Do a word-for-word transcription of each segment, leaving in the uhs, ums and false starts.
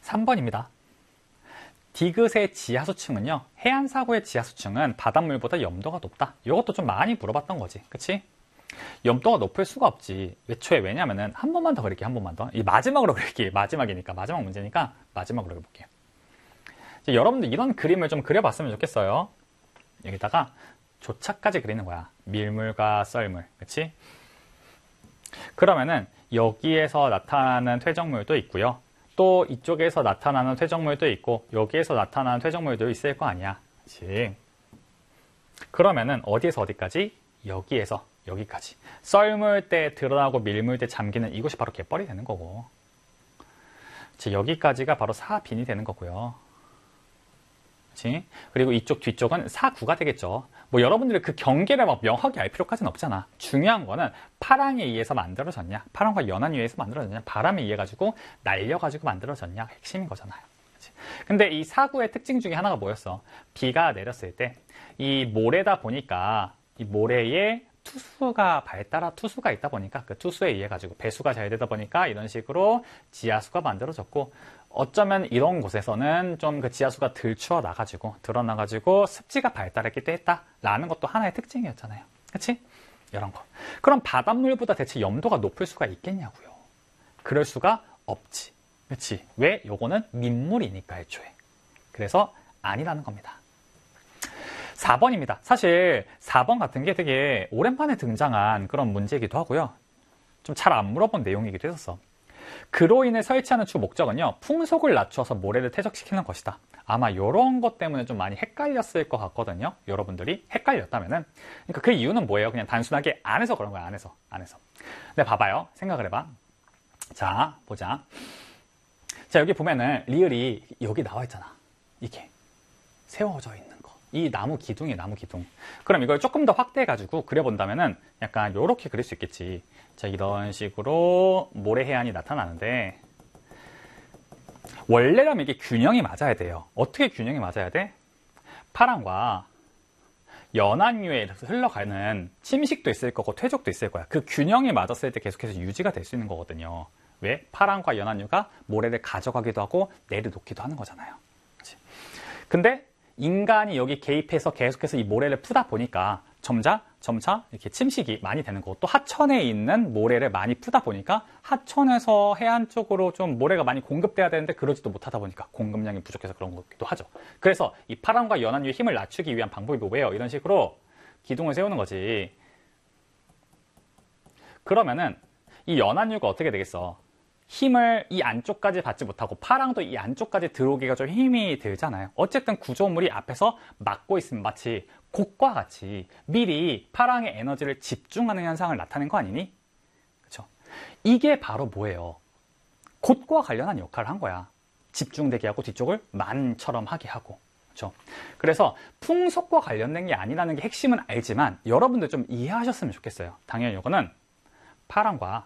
삼 번입니다. 디귿의 지하수층은요, 해안사구의 지하수층은 바닷물보다 염도가 높다. 이것도 좀 많이 물어봤던 거지. 그치? 염도가 높을 수가 없지. 애초에 왜냐면은 한 번만 더 그릴게요. 한 번만 더. 이 마지막으로 그릴게요. 마지막이니까. 마지막 문제니까 마지막으로 그려볼게요. 이제 여러분들 이런 그림을 좀 그려봤으면 좋겠어요. 여기다가 조차까지 그리는 거야. 밀물과 썰물. 그치? 그러면은 여기에서 나타나는 퇴적물도 있고요. 또 이쪽에서 나타나는 퇴적물도 있고 여기에서 나타나는 퇴적물도 있을 거 아니야. 그치? 그러면은 어디에서 어디까지? 여기에서 여기까지. 썰물 때 드러나고 밀물 때 잠기는 이곳이 바로 갯벌이 되는 거고. 그치? 여기까지가 바로 사빈이 되는 거고요. 그치? 그리고 이쪽 뒤쪽은 사구가 되겠죠. 뭐 여러분들이 그 경계를 막 명확히 알 필요까지는 없잖아. 중요한 거는 파랑에 의해서 만들어졌냐, 파랑과 연안에 의해서 만들어졌냐, 바람에 의해 가지고 날려가지고 만들어졌냐, 핵심인 거잖아요. 그치? 근데 이 사구의 특징 중에 하나가 뭐였어? 비가 내렸을 때 이 모래다 보니까 이 모래에 투수가 발달한 투수가 있다 보니까 그 투수에 의해 가지고 배수가 잘 되다 보니까 이런 식으로 지하수가 만들어졌고, 어쩌면 이런 곳에서는 좀 그 지하수가 들추어 나가지고 드러나가지고 습지가 발달했기 때문에 했다라는 것도 하나의 특징이었잖아요. 그치? 이런 거. 그럼 바닷물보다 대체 염도가 높을 수가 있겠냐고요. 그럴 수가 없지. 그치? 왜? 요거는 민물이니까 애초에. 그래서 아니라는 겁니다. 사 번입니다. 사실 사 번 같은 게 되게 오랜만에 등장한 그런 문제이기도 하고요. 좀 잘 안 물어본 내용이기도 했었어. 그로 인해 설치하는 주 목적은요, 풍속을 낮춰서 모래를 퇴적시키는 것이다. 아마 이런 것 때문에 좀 많이 헷갈렸을 것 같거든요. 여러분들이 헷갈렸다면은. 그러니까 그 이유는 뭐예요? 그냥 단순하게 안에서 그런 거야. 안에서. 안에서. 근데 봐봐요. 생각을 해봐. 자, 보자. 자, 여기 보면은 리을이 여기 나와 있잖아. 이게 세워져 있는 거. 이 나무 기둥이 나무 기둥. 그럼 이걸 조금 더 확대해가지고 그려본다면은 약간 요렇게 그릴 수 있겠지. 자, 이런 식으로 모래 해안이 나타나는데, 원래라면 이게 균형이 맞아야 돼요. 어떻게 균형이 맞아야 돼? 파랑과 연안류에 흘러가는 침식도 있을 거고 퇴적도 있을 거야. 그 균형이 맞았을 때 계속해서 유지가 될 수 있는 거거든요. 왜? 파랑과 연안류가 모래를 가져가기도 하고 내려놓기도 하는 거잖아요. 그치? 근데 인간이 여기 개입해서 계속해서 이 모래를 푸다 보니까 점차 점차 이렇게 침식이 많이 되는 거고, 또 하천에 있는 모래를 많이 푸다 보니까 하천에서 해안 쪽으로 좀 모래가 많이 공급돼야 되는데 그러지도 못하다 보니까 공급량이 부족해서 그런 거기도 하죠. 그래서 이 파랑과 연안류의 힘을 낮추기 위한 방법이 뭐예요? 이런 식으로 기둥을 세우는 거지. 그러면은 이 연안류가 어떻게 되겠어? 힘을 이 안쪽까지 받지 못하고 파랑도 이 안쪽까지 들어오기가 좀 힘이 들잖아요. 어쨌든 구조물이 앞에서 막고 있으면 마치 곡과 같이 미리 파랑의 에너지를 집중하는 현상을 나타낸 거 아니니? 그렇죠? 이게 바로 뭐예요? 곧과 관련한 역할을 한 거야. 집중되게 하고 뒤쪽을 만처럼 하게 하고. 그렇죠? 그래서 풍속과 관련된 게 아니라는 게 핵심은 알지만 여러분들 좀 이해하셨으면 좋겠어요. 당연히 이거는 파랑과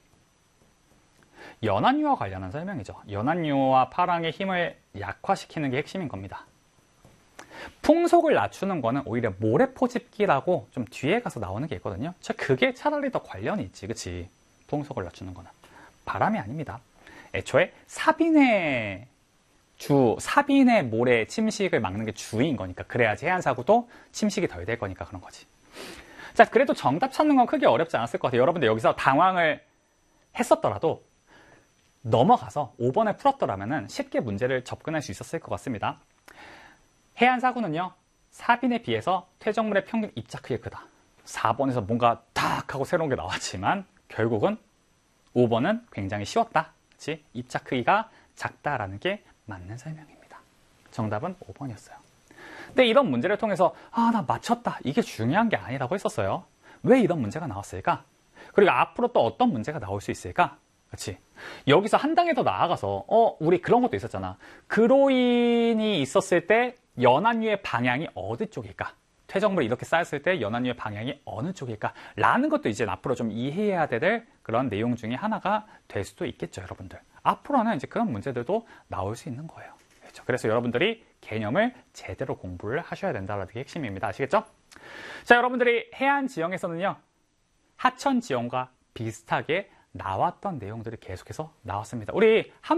연안류와 관련한 설명이죠. 연안류와 파랑의 힘을 약화시키는 게 핵심인 겁니다. 풍속을 낮추는 거는 오히려 모래포집기라고 좀 뒤에 가서 나오는 게 있거든요. 그게 차라리 더 관련이 있지. 그치? 풍속을 낮추는 거는 바람이 아닙니다. 애초에 사빈의 주, 사빈의 모래 침식을 막는 게 주인 거니까. 그래야지 해안사구도 침식이 덜 될 거니까 그런 거지. 자, 그래도 정답 찾는 건 크게 어렵지 않았을 것 같아요. 여러분들 여기서 당황을 했었더라도 넘어가서 오 번을 풀었더라면 쉽게 문제를 접근할 수 있었을 것 같습니다. 해안사구는요, 사빈에 비해서 퇴적물의 평균 입자 크기가 크다. 사 번에서 뭔가 탁 하고 새로운 게 나왔지만 결국은 오 번은 굉장히 쉬웠다. 그치? 입자 크기가 작다라는 게 맞는 설명입니다. 정답은 오 번이었어요. 근데 이런 문제를 통해서 아, 나 맞췄다. 이게 중요한 게 아니라고 했었어요. 왜 이런 문제가 나왔을까? 그리고 앞으로 또 어떤 문제가 나올 수 있을까? 그렇지. 여기서 한 단계 더 나아가서 어 우리 그런 것도 있었잖아. 그로인이 있었을 때 연안류의 방향이 어디 쪽일까? 퇴적물이 이렇게 쌓였을 때 연안류의 방향이 어느 쪽일까? 라는 것도 이제 앞으로 좀 이해해야 될 그런 내용 중에 하나가 될 수도 있겠죠, 여러분들. 앞으로는 이제 그런 문제들도 나올 수 있는 거예요. 그렇죠? 그래서 여러분들이 개념을 제대로 공부를 하셔야 된다는 게 핵심입니다. 아시겠죠? 자, 여러분들이 해안 지형에서는요, 하천 지형과 비슷하게 나왔던 내용들이 계속해서 나왔습니다. 우리 한